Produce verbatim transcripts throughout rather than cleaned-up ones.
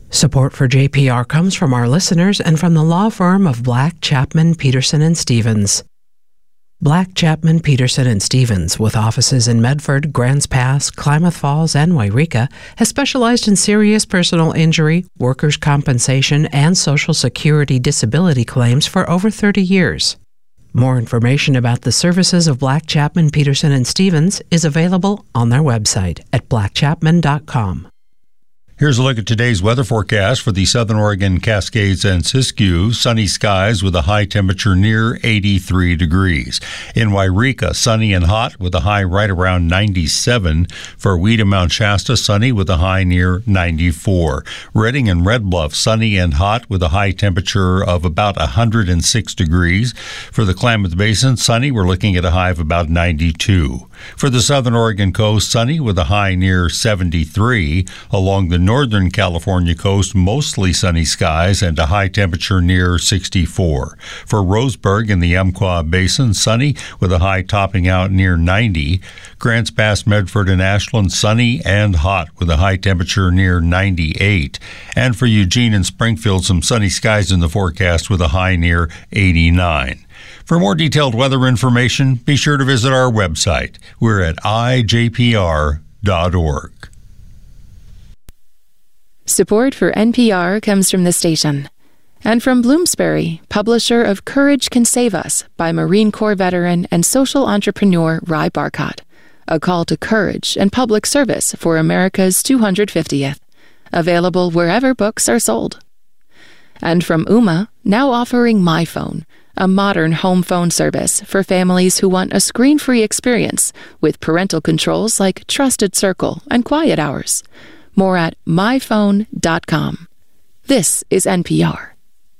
Support for J P R comes from our listeners and from the law firm of Black, Chapman, Peterson and Stevens. Black, Chapman, Peterson and Stevens, with offices in Medford, Grants Pass, Klamath Falls, and Wairika, has specialized in serious personal injury, workers' compensation, and Social Security disability claims for over thirty years. More information about the services of Black, Chapman, Peterson and Stevens is available on their website at black chapman dot com. Here's a look at today's weather forecast for the Southern Oregon Cascades and Siskiyou. Sunny skies with a high temperature near eighty-three degrees. In Wairika, sunny and hot with a high right around ninety-seven. For Weed and Mount Shasta, sunny with a high near ninety-four. Redding and Red Bluff, sunny and hot with a high temperature of about one hundred six degrees. For the Klamath Basin, sunny, we're looking at a high of about ninety-two. For the Southern Oregon coast, sunny with a high near seventy-three. Along the Northern California coast, mostly sunny skies and a high temperature near sixty-four. For Roseburg in the Umpqua Basin, sunny with a high topping out near ninety. Grants Pass, Medford, and Ashland, sunny and hot with a high temperature near ninety-eight. And for Eugene and Springfield, some sunny skies in the forecast with a high near eighty-nine. For more detailed weather information, be sure to visit our website. We're at i j p r dot org. Support for N P R comes from the station and from Bloomsbury, publisher of Courage Can Save Us by Marine Corps veteran and social entrepreneur Ry Barcott, a call to courage and public service for America's two hundred fiftieth. Available wherever books are sold. And from Ooma, now offering MyPhone, a modern home phone service for families who want a screen-free experience with parental controls like Trusted Circle and Quiet Hours. More at my phone dot com. This is N P R.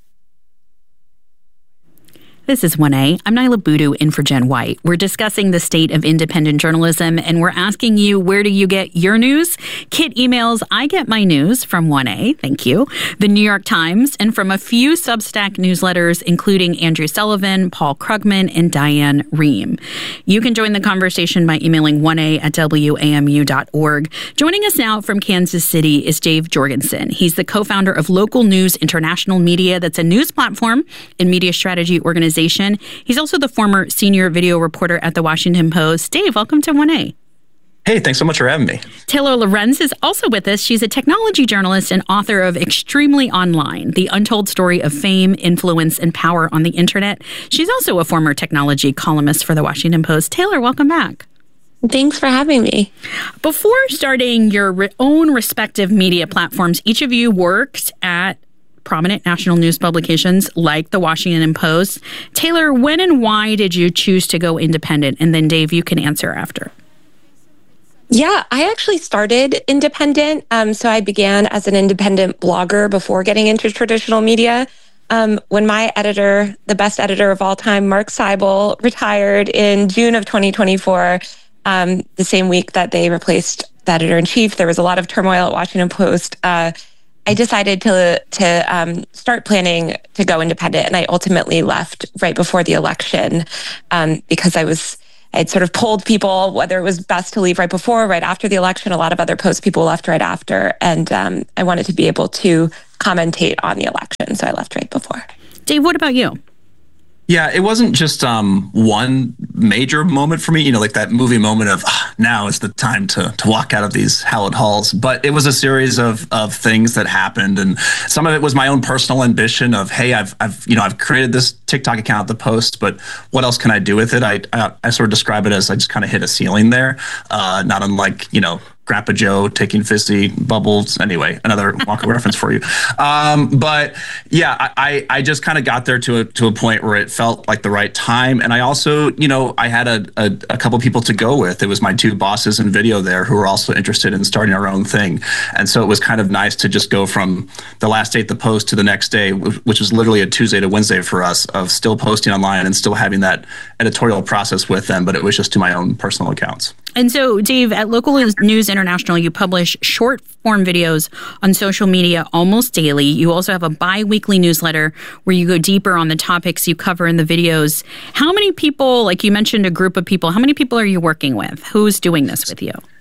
This is one A. I'm Nyla Boodoo in for Jen White. We're discussing the state of independent journalism, and we're asking you, where do you get your news? Kit emails, I get my news from one A, thank you, the New York Times, and from a few Substack newsletters, including Andrew Sullivan, Paul Krugman, and Diane Rehm. You can join the conversation by emailing one A at W A M U dot org. Joining us now from Kansas City is Dave Jorgensen. He's the co-founder of Local News International Media. That's a news platform and media strategy organization. He's also the former senior video reporter at The Washington Post. Dave, welcome to one A. Hey, thanks so much for having me. Taylor Lorenz is also with us. She's a technology journalist and author of Extremely Online, The Untold Story of Fame, Influence, and Power on the Internet. She's also a former technology columnist for The Washington Post. Taylor, welcome back. Thanks for having me. Before starting your re- own respective media platforms, each of you worked at prominent national news publications like The Washington Post. Taylor, when and why did you choose to go independent? And then Dave, you can answer after. Yeah, I actually started independent. Um, so I began as an independent blogger before getting into traditional media. Um, when my editor, the best editor of all time, Mark Seibel, retired in June of twenty twenty-four, um, the same week that they replaced the editor-in-chief, there was a lot of turmoil at Washington Post. Uh, I decided to to um, start planning to go independent, and I ultimately left right before the election um, because I was I had sort of polled people whether it was best to leave right before or right after the election. A lot of other Post people left right after, and um, I wanted to be able to commentate on the election, so I left right before. Dave, what about you? Yeah, it wasn't just um, one major moment for me, you know, like that movie moment of ah, now is the time to to walk out of these hallowed halls. But it was a series of of things that happened, and some of it was my own personal ambition of, hey, I've I've you know I've created this TikTok account at the Post, but what else can I do with it? I I, I sort of describe it as I just kind of hit a ceiling there, uh, not unlike you know. Grandpa Joe taking fizzy bubbles. Anyway, another Wonka reference for you. Um, but yeah, I, I just kind of got there to a to a point where it felt like the right time. And I also, you know, I had a, a, a couple people to go with. It was my two bosses in video there who were also interested in starting our own thing. And so it was kind of nice to just go from the last day at the Post to the next day, which was literally a Tuesday to Wednesday for us, of still posting online and still having that editorial process with them. But it was just to my own personal accounts. And so, Dave, at Local News International, you publish short-form videos on social media almost daily. You also have a bi-weekly newsletter where you go deeper on the topics you cover in the videos. How many people, like you mentioned a group of people, how many people are you working with? Who's doing this with you?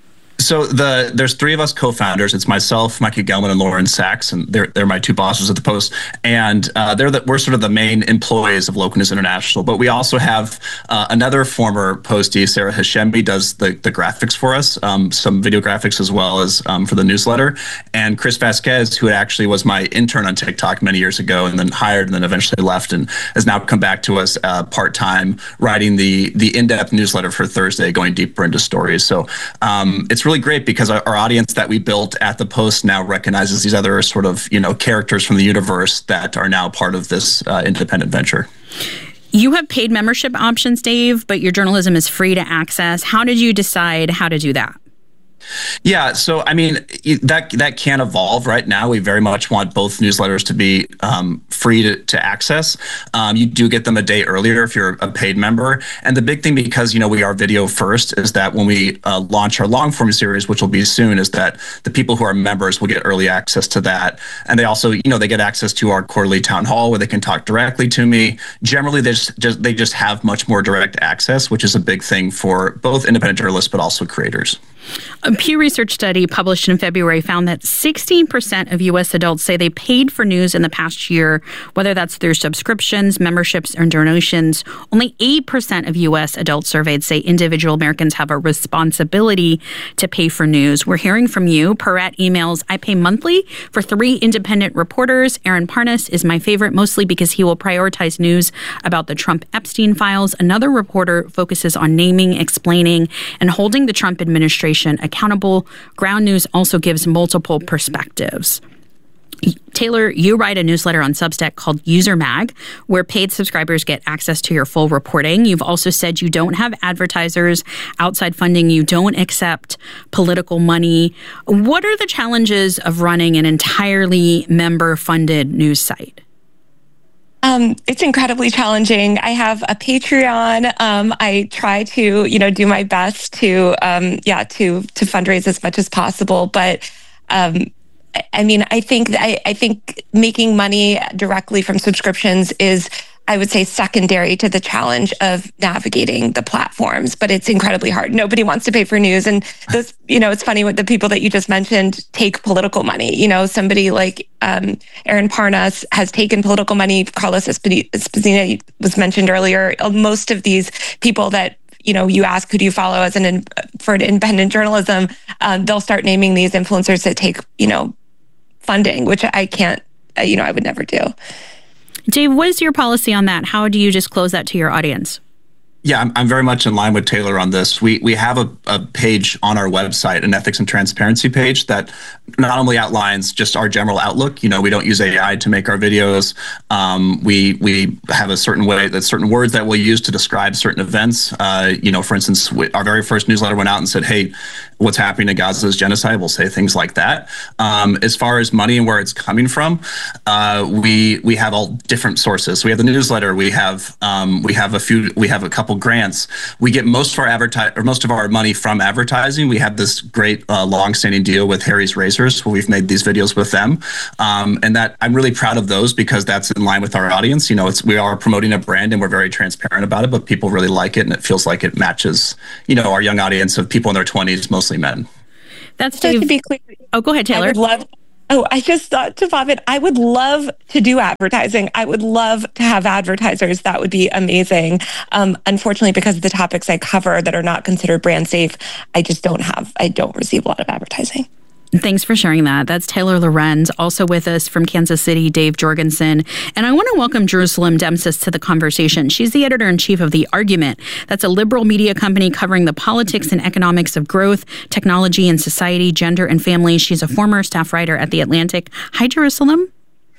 So the there's three of us co-founders. It's myself, Mikey Gelman, and Lauren Sachs, and they're they're my two bosses at the Post. And uh, they're the, we're sort of the main employees of Local News International. But we also have uh, another former Postie, Sarah Hashemi, does the the graphics for us, um, some video graphics as well as um, for the newsletter. And Chris Vasquez, who actually was my intern on TikTok many years ago, and then hired, and then eventually left, and has now come back to us uh, part time, writing the the in-depth newsletter for Thursday, going deeper into stories. So um, it's really great because our, our audience that we built at the Post now recognizes these other sort of, you know, characters from the universe that are now part of this uh, independent venture. You have paid membership options, Dave, but your journalism is free to access. How did you decide how to do that? Yeah, so I mean, that that can evolve. Right now, we very much want both newsletters to be um, free to, to access. Um, you do get them a day earlier if you're a paid member. And the big thing, because, you know, we are video first, is that when we uh, launch our long form series, which will be soon, is that the people who are members will get early access to that. And they also, you know, they get access to our quarterly town hall where they can talk directly to me. Generally, they just, just they just have much more direct access, which is a big thing for both independent journalists, but also creators. A Pew Research study published in February found that sixteen percent of U S adults say they paid for news in the past year, whether that's through subscriptions, memberships, or donations. Only eight percent of U S adults surveyed say individual Americans have a responsibility to pay for news. We're hearing from you. Paret emails, I pay monthly for three independent reporters. Aaron Parnas is my favorite, mostly because he will prioritize news about the Trump Epstein files. Another reporter focuses on naming, explaining, and holding the Trump administration accountable. Ground News also gives multiple perspectives. Taylor, you write a newsletter on Substack called User Mag, where paid subscribers get access to your full reporting. You've also said you don't have advertisers, outside funding, you don't accept political money. What are the challenges of running an entirely member-funded news site? Um, it's incredibly challenging. I have a Patreon. Um, I try to, you know, do my best to, um, yeah, to to fundraise as much as possible. But um, I mean, I think I, I think making money directly from subscriptions is, I would say, secondary to the challenge of navigating the platforms, but it's incredibly hard. Nobody wants to pay for news. And this, you know, it's funny with the people that you just mentioned take political money. You know, somebody like um, Aaron Parnas has taken political money. Carlos Espesina was mentioned earlier. Most of these people that, you know, you ask, who do you follow as an, for an independent journalism, um, they'll start naming these influencers that take, you know, funding, which I can't, you know, I would never do. Dave, what is your policy on that? How do you disclose that to your audience? Yeah, I'm, I'm very much in line with Taylor on this. We we have a, a page on our website, an ethics and transparency page that not only outlines just our general outlook. You know, we don't use A I to make our videos. Um, we we have a certain way, that certain words that we'll use to describe certain events. Uh, you know, for instance, we, our very first newsletter went out and said, "Hey, what's happening to Gaza is genocide." We'll say things like that. Um, as far as money and where it's coming from, uh, we we have all different sources. We have the newsletter. We have um, we have a few. We have a couple grants. We get most of our advertise or most of our money from advertising. We have this great uh, long-standing deal with Harry's Razors, where we've made these videos with them, um, and that I'm really proud of those because that's in line with our audience. You know, it's we are promoting a brand and we're very transparent about it, but people really like it, and it feels like it matches, you know, our young audience of people in their twenties, mostly men. That's Dave. To be clear, oh, go ahead, Taylor. I would love. Oh, I just thought to pop it. I would love to do advertising. I would love to have advertisers. That would be amazing. Um, unfortunately, because of the topics I cover that are not considered brand safe, I just don't have, I don't receive a lot of advertising. Thanks for sharing that. That's Taylor Lorenz. Also with us from Kansas City, Dave Jorgensen. And I want to welcome Jerusalem Demsis to the conversation. She's the editor-in-chief of The Argument. That's a liberal media company covering the politics and economics of growth, technology and society, gender and family. She's a former staff writer at The Atlantic. Hi, Jerusalem.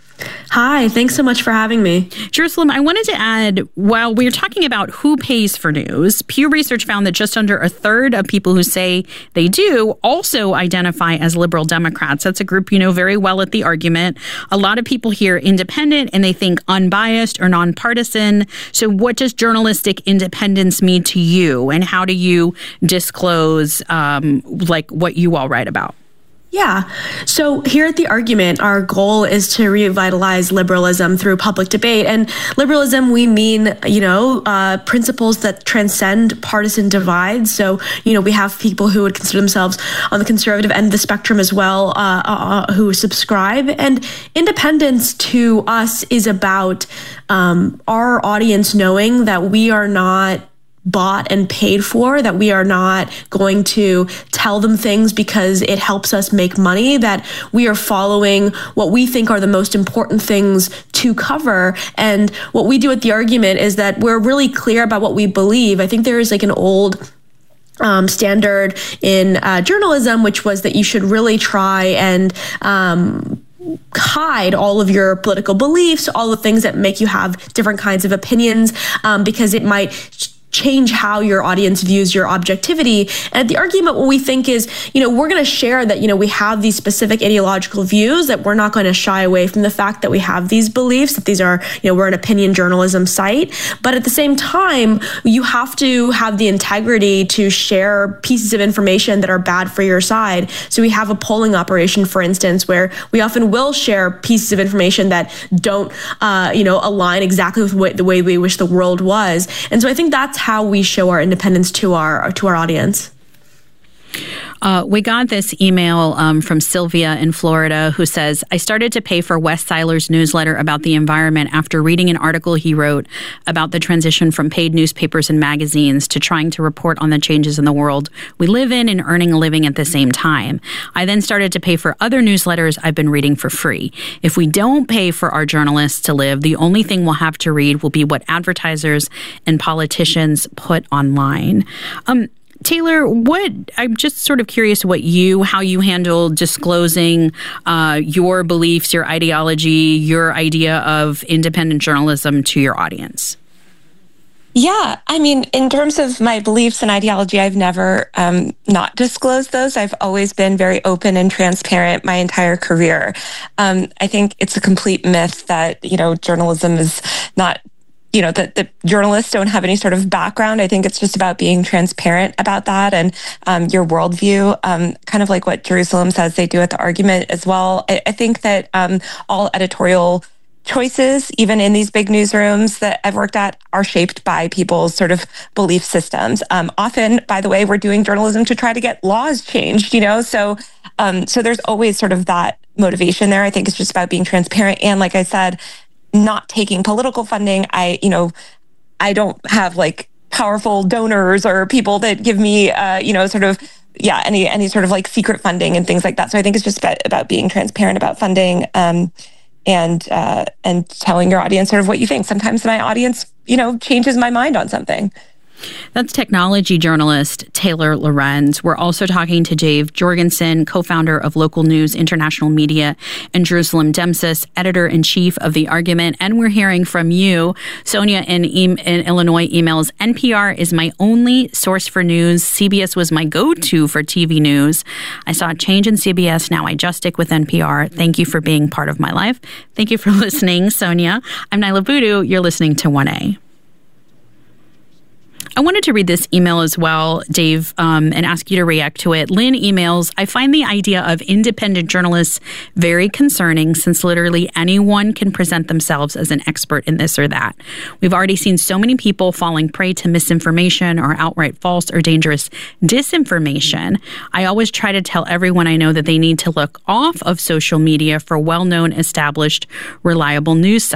Hi, thanks so much for having me. Jerusalem, I wanted to add, while we're talking about who pays for news, Pew Research found that just under a third of people who say they do also identify as liberal Democrats. That's a group you know very well at The Argument. A lot of people hear independent and they think unbiased or nonpartisan. So what does journalistic independence mean to you, and how do you disclose um, like what you all write about? Yeah. So here at The Argument, our goal is to revitalize liberalism through public debate. And liberalism, we mean, you know, uh, principles that transcend partisan divides. So, you know, we have people who would consider themselves on the conservative end of the spectrum as well, uh, uh, who subscribe. And independence to us is about um, our audience knowing that we are not bought and paid for, that we are not going to tell them things because it helps us make money, that we are following what we think are the most important things to cover. And what we do at The Argument is that we're really clear about what we believe. I think there is like an old Um, standard in uh, journalism, which was that you should really try and um, hide all of your political beliefs, all the things that make you have different kinds of opinions, um, because it might ch- change how your audience views your objectivity. And at The Argument, what we think is, you know, we're going to share that, you know, we have these specific ideological views, that we're not going to shy away from the fact that we have these beliefs, that these are, you know, we're an opinion journalism site. But at the same time, you have to have the integrity to share pieces of information that are bad for your side. So we have a polling operation, for instance, where we often will share pieces of information that don't, uh, you know, align exactly with what, the way we wish the world was. And so I think that's how we show our independence to our to our audience. Uh, we got this email um, from Sylvia in Florida who says, I started to pay for Wes Seiler's newsletter about the environment after reading an article he wrote about the transition from paid newspapers and magazines to trying to report on the changes in the world we live in and earning a living at the same time. I then started to pay for other newsletters I've been reading for free. If we don't pay for our journalists to live, the only thing we'll have to read will be what advertisers and politicians put online. Um, Taylor, what I'm just sort of curious what you, how you handle disclosing uh, your beliefs, your ideology, your idea of independent journalism to your audience. Yeah, I mean, in terms of my beliefs and ideology, I've never um, not disclosed those. I've always been very open and transparent my entire career. Um, I think it's a complete myth that, you know, journalism is not you know, that the journalists don't have any sort of background. I think it's just about being transparent about that and um, your worldview, um, kind of like what Jerusalem says they do at The Argument as well. I, I think that um, all editorial choices, even in these big newsrooms that I've worked at, are shaped by people's sort of belief systems. Um, often, by the way, we're doing journalism to try to get laws changed, you know, so um, so there's always sort of that motivation there. I think it's just about being transparent. And like I said, not taking political funding. I, you know, I don't have like powerful donors or people that give me, uh, you know, sort of, yeah, any any sort of like secret funding and things like that. So I think it's just about, about being transparent about funding um, and uh, and telling your audience sort of what you think. Sometimes my audience, you know, changes my mind on something. That's technology journalist Taylor Lorenz. We're also talking to Dave Jorgensen, co-founder of Local News International Media, and Jerusalem Demsis, editor-in-chief of The Argument. And we're hearing from you. Sonia in, e- in Illinois emails, N P R is my only source for news. C B S was my go-to for T V news. I saw a change in C B S. Now I just stick with N P R. Thank you for being part of my life. Thank you for listening, Sonia. I'm Nyla Boodoo. You're listening to one A. I wanted to read this email as well, Dave, um, and ask you to react to it. Lynn emails, I find the idea of independent journalists very concerning since literally anyone can present themselves as an expert in this or that. We've already seen so many people falling prey to misinformation or outright false or dangerous disinformation. I always try to tell everyone I know that they need to look off of social media for well-known, established, reliable news sites.